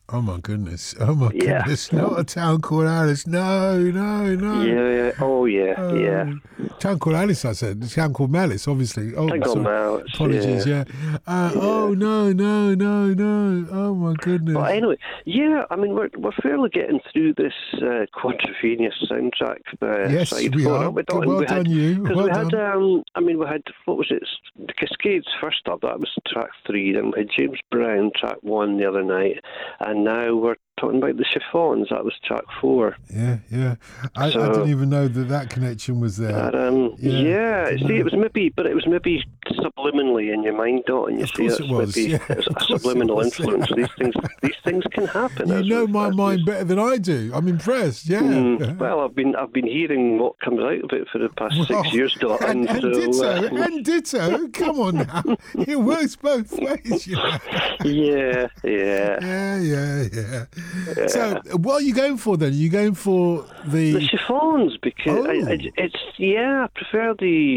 Oh my goodness! Oh my Yeah. goodness! Not a town called Alice. No, no, no. Yeah. Oh, yeah. Yeah. Town called Alice. I said. Town called Malice. Obviously. Oh, Tango sorry. Mouse. Apologies. Yeah. Yeah. Yeah. Oh no, no, no, no. Oh my But goodness. anyway, yeah, I mean, we're fairly getting through this Quadrophenia soundtrack Yes, side we for are. it. We Good. don't, Well we had, done, you. because Well we had, done. we had, what was it? The Cascades first up, that was track 3, then we had James Brown, track 1 the other night, and now we're talking about the Chiffons, that was track 4. Yeah, yeah. I didn't So, even know that connection was there. but, Yeah. yeah, Didn't see, know. it was maybe subliminally in your mind, Dot, and you Of see course it it's was. maybe Yeah, it's of a course it subliminal was. influence. These things can happen. You know my as mind better than I do. I'm impressed. Yeah. Well, I've been hearing what comes out of it for the past Well, 6 years, Dot, and so ditto, and ditto. Come on now. It works both ways, you know. yeah. Yeah, yeah, yeah. Yeah. So, what are you going for then? Are you going for The the... Chiffons, because Oh. I prefer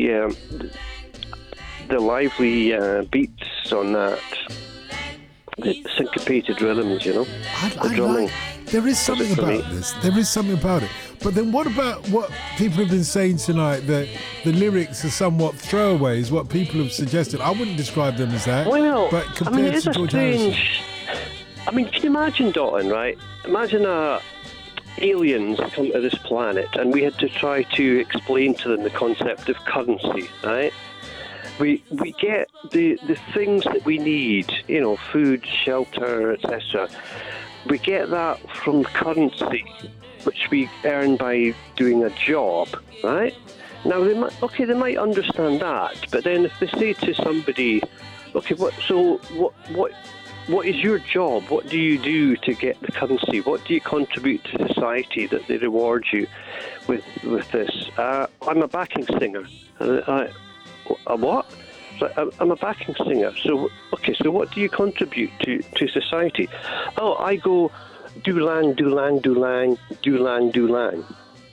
the lively beats on that, the syncopated rhythms, you know, the drumming. There is something for me. about this. There is something about it. But then what about what people have been saying tonight, that the lyrics are somewhat throwaways, what people have suggested? I wouldn't describe them as that. Well, but I compared mean, it is to a George Harrison. strange. I mean, can you imagine, Dalton, right? Imagine aliens come to this planet and we had to try to explain to them the concept of currency, right? We get the things that we need, you know, food, shelter, etc. We get that from currency, which we earn by doing a job, right? Now, they might understand that, but then if they say to somebody, okay, what is your job? What do you do to get the currency? What do you contribute to society that they reward you with this? I'm a backing singer. A what? So I'm a backing singer. So, okay, so what do you contribute to society? Oh, I go do lang, do lang, do lang, do lang, do lang.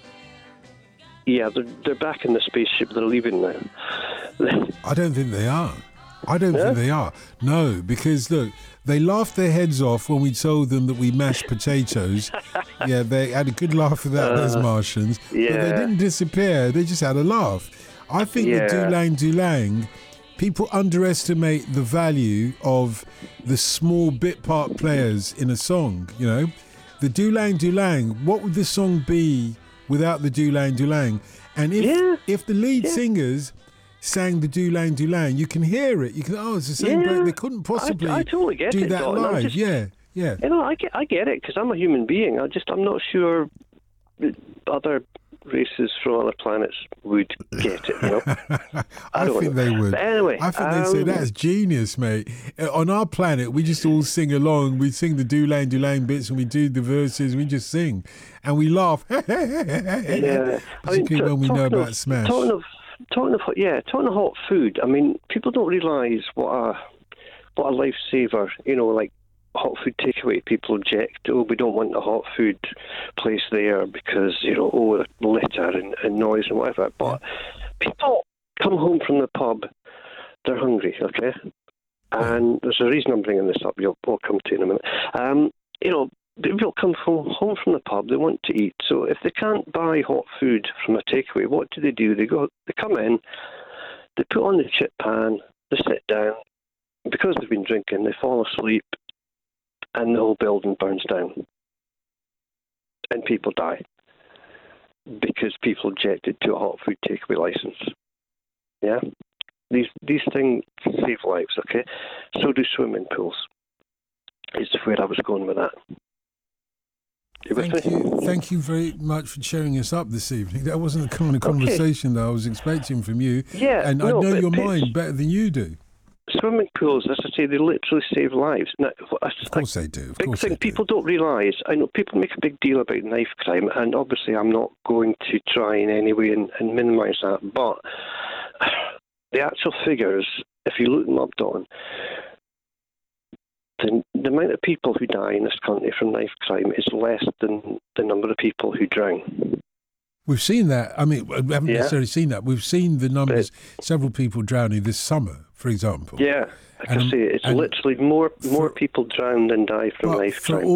Yeah, they're back in the spaceship. They're leaving now. I don't think they are. I don't think they are. No, because look, they laughed their heads off when we told them that we mashed potatoes. Yeah, they had a good laugh at that, those Martians. Yeah. But they didn't disappear. They just had a laugh. I think with Do Lang, people underestimate the value of the small bit part players in a song, you know. The Do Lang, what would the song be without the Do Lang? And if the lead singers sang the Do Lang, you can hear it. You can, it's the same break. They couldn't possibly I totally get do it, that Dalton. live. Yeah. You know, I get it, because I'm a human being. I'm not sure that other races from other planets would get it, you know. I think they would. But anyway, I think they'd say, that's genius, mate. On our planet, we just all sing along. We sing the Do Lang bits and we do the verses. We just sing and we laugh. Yeah. Particularly when we know about Smash. Talking of hot food. I mean, people don't realise what a lifesaver, you know, like hot food takeaway. People object, we don't want a hot food place there because, you know, litter and noise and whatever. But people come home from the pub, they're hungry, okay? And there's a reason I'm bringing this up. We'll come to in a minute. You know, people come home from the pub, they want to eat. So if they can't buy hot food from a takeaway, what do? They come in, they put on the chip pan, they sit down. Because they've been drinking, they fall asleep, and the whole building burns down. And people die. Because people objected to a hot food takeaway license. Yeah? These things save lives, okay? So do swimming pools. Is where I was going with that. Thank you very much for cheering us up this evening. That wasn't the kind of conversation that I was expecting from you. Yeah, and I know your mind better than you do. Swimming pools, as I say, they literally save lives. Now, of course they do. Big thing people don't realise. I know people make a big deal about knife crime, and obviously I'm not going to try in any way and minimise that. But the actual figures, if you look them up, Don, the amount of people who die in this country from knife crime is less than the number of people who drown. We've seen that. I mean, we haven't necessarily seen that. We've seen the numbers, several people drowning this summer, for example. Yeah, I can see it. It's literally more people drown than die from knife crime.